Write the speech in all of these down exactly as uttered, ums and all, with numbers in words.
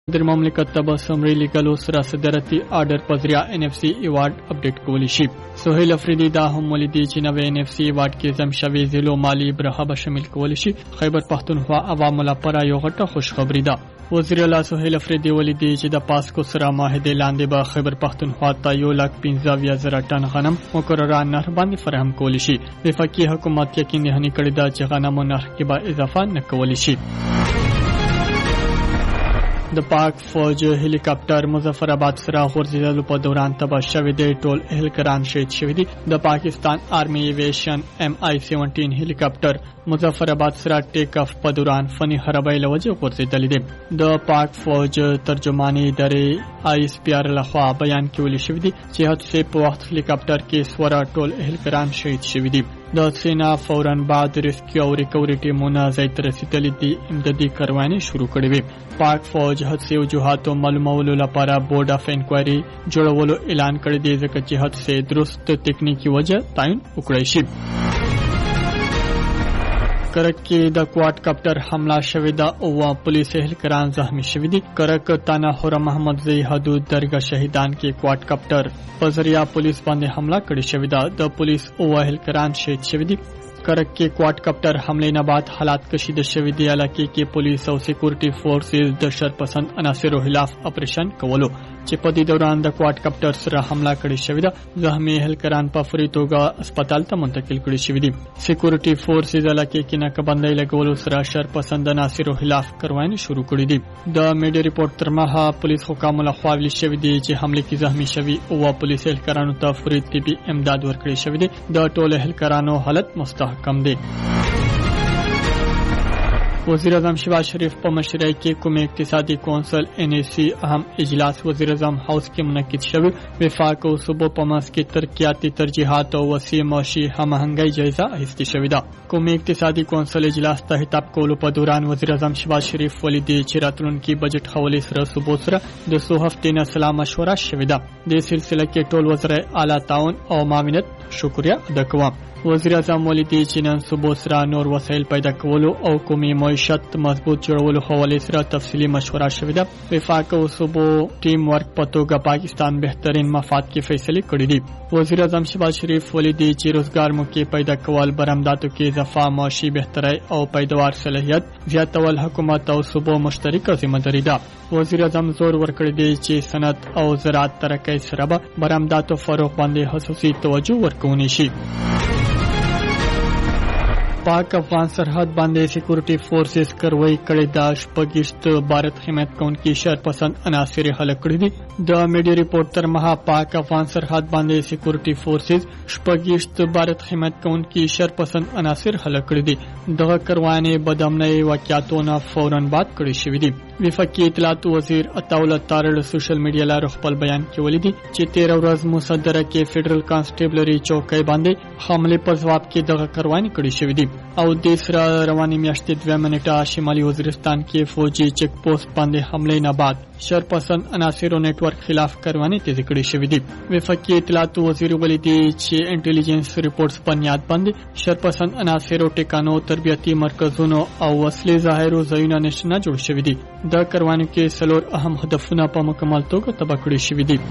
د مملکت ته به څومره لیږلو سره صدارتي آرډر په ذریعه ان اف سي ایوارډ اپډیټ کولی شي. سهیل افریدي دا هم ولیدي چې نوی ان اف سي ایوارډ کې ضم شوي ضلعو مالي برخه به شامل کولی شي. خیبر پښتونخوا عوامو لپاره یو غټه خوشخبري ده. وزیر اعلی سهیل افریدي ولیدي چې د پاسکو سره معاهدې لاندې به خیبر پښتونخوا ته یو لک پنځه اویا زره ټن غنم مقرره نرخ باندې فراهم کولی شي. وفاقي حکومت یقین دهني کړی ده چې غنمو نرخ کې به اضافه نه کولی شي. د پاک فوج هلیکاپټر مظفر آباد سره غورځېدلو په دوران تباه شوی دی. ټول اهلکاران شهید شوي دي. د پاکستان آرمي ایویشن ایم آی سیونټین هلیکاپټر مظفر آباد سره ټیک اف په دوران فني خرابۍ له وجې غورځېدلی دی. د پاک فوج ترجماني ادارې آی اس پی آر لخوا بیان کې ویل شوي دي چې حادثې په وخت هلیکاپټر کې سواره ټول اهلکاران شهید شوي دي. د سینا فوراً بعد ریسکیو او ریکوري ټیمونه ځای ته رسېدلي دي. امدادي کاروانې شروع کړې وې. پاک فوج حادثې وجوهاتو معلومولو لپاره بورډ اف انکوایري جوړولو اعلان کړی دی ځکه چې حادثې درست تکنیکی وجه تعین وکړی شي. کرک کې د کواد کاپټر حمله شوې ده او پولیس اهلکاران زخمی شوي دي. کرک تانا حور محمد زی حدود درګه شهیدان کې کواد کاپټر په ذریعہ پولیس باندې حمله کړې شوې ده. د پولیس او اهلکاران شهید شوي دي. کرک کې کواد کاپټر حمله نه بعد حالات کشیده شوي دي. علاقې کې پولیس او سکیورټي فورسز د شرپسند عناصرو خلاف اپریشن کولو چې په دې دوران د کواد کاپټر سره حمله کړې شوې ده. زخمی اهلکاران په فوري توګه هسپتال ته منتقل کړي شوي دي. سکیورټي فورسز علاقې کې ناکبندۍ لګولو سره شرپسند عناصرو خلاف کاروایي شروع کړې دي. د میډیا ریپورت تر مهاله پولیس حکامو لخوا ویل شوي دي چې حمله کې زخمی شوي او پولیس اهلکارانو ته فوري طبي امداد ورکړل شوی دی. د ټول اهلکارانو حالت مستحکم دی. وزیر اعظم شهباز شریف په مشرۍ کې کوم اقتصادي کونسل ان ای سی اهم اجلاس وزیر اعظم هاوس کې منعقد شوی. وفاق او صوبو په منځ کې ترقیاتي ترجیحات او وسیع معاشي هماهنګۍ جایزه اخیستل شوې ده. کوم اقتصادي کونسل اجلاس ته خطاب کولو په دوران وزیر اعظم شهباز شریف ولیدي چې راتلونکي بجټ حواله سره صوبو سره د څو هفتې نه سلا مشوره شوې ده. د سلسله کې ټول وزرای اعلی تعاون او معاونت شکریه ادا کوم. وزیر اعظم ولیدي چې نن صوبو سره نور وسایل پیدا کولو او قومي معیشت مضبوط جوړولو حواله سره تفصیلي مشوره شوې ده. وفاق او صوبو ټیم ورک په توګه پاکستان بهترین مفاد کې فیصله کړې دي. وزیر اعظم شهباز شریف ولیدي چې روزګار موقع پیدا کول، برآمداتو کې اضافه، معاشي بهتري او پایدار صلاحیت زیاتول حکومت او صوبو مشترکه ذمہ داری ده. وزیر اعظم زور ورکړی دی چې صنعت او زراعت ترقۍ سره به برآمداتو فروغ باندې خصوصي توجه ورکونی شي. پاک افغان سرحد باندې سکیورټي فورسز کاروایی کړې ده. شپږیشت بھارت حمایت کوونکي شرپسند عناصر خلک کړي دي. د میډیا ریپورت تر مها پاک افغان سرحد باندې سکیورټي فورسز شپږیشت بھارت حمایت کوونکي شرپسند عناصر خلک کړي دي. دغه کاروانې بدامنۍ واقعیتونه فوراً بعد کړي شوې دي. وفاقي اطلاعات وزیر عطاءالله تارړ سوشل میډیا لاره خپل بیان کې ولیدي چې تیر ورځ مصدره کې فدرل کانسټیبلري چوکۍ باندې حمله په ځواب کې دغه کاروانې کړي شوې دي. او د سره رواني میاشتې دوه منټه شمالي وزیرستان کې فوجي چیک پوسټ باندې حمله نه بعد شرپسند عناصرو نیټورک خلاف کاروانې تیز کړې شوې دي. وفاقي اطلاعات وزیر ولیدي چې انټيليجنس ریپورتس په بنیاد باندې شرپسند عناصرو ټکانو، تربیتي مرکزونو او وسلې ظاهرو ځایونه نشنه جوړ شوي دي. د کاروانو کې څلور اهم هدفونه په مکمل توګه تباه کړي شوي دي.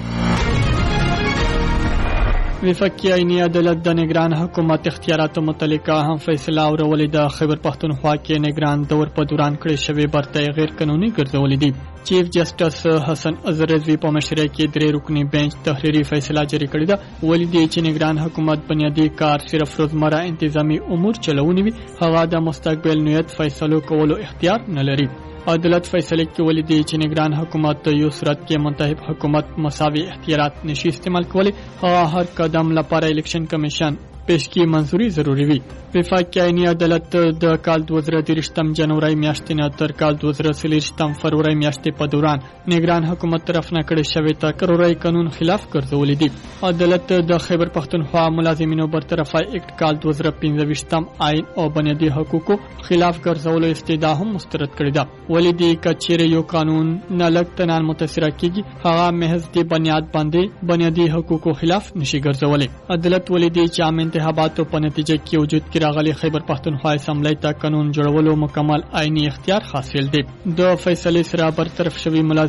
وفاقي عیني عدالت د نگران حکومت اختیاراتو متعلقه هم فیصله اورولې ده. خیبر پښتونخوا کې نگران دور په دوران کړي شوی برتۍ غیر قانوني ګرځولې دي. چیف جسټس حسن اظهر رضوی په مشرۍ کې درې رکنی بنچ تحریری فیصله جاری کړې ده. ولیدي چې نگران حکومت بنیادی کار صرف روزمره انتظامی امور چلونی وي، هغه د مستقبل نیت فیصلو کولو اختیار نه لري. عدالت فیصله کې ولیدي چې نگران حکومت یو صورت کې منتخب حکومت مساوي اختیارات نشي استعمال کولی. هغه هر قدم لپاره الیکشن کمیشن پیشکی منظوري ضروری وي. وفاقي عیني عدالت د کال دوه زره دېرشتم جنوري میاشتې نه تر کال دوه زره څلېرویشتم فروری میاشتې په دوران نگران حکومت طرف نه کړی شوی تکراري قانون خلاف ګرځولې دي. عدالت د خیبر پښتونخوا ملازمینو برطرفي اکټ کال دوه زره پنځه ویشتم عین او بنیادي حقوقو خلاف ګرځولو استدعا هم مسترد کړې ده. ولیدي کچېره یو قانون نه لږ تنان متاثره کیږي، هغه محض د بنیاد باندې بنیادي حقوقو خلاف نشي ګرځولې. عدالت ولیدي چې عام انتخاباتو په نتیجه کې وجود کې راغلي خیبر پښتونخوا اسمبلی ته قانون جوړولو مکمل آئینی اختیار حاصل دی. د فیصلې سره برطرف شوی ملازم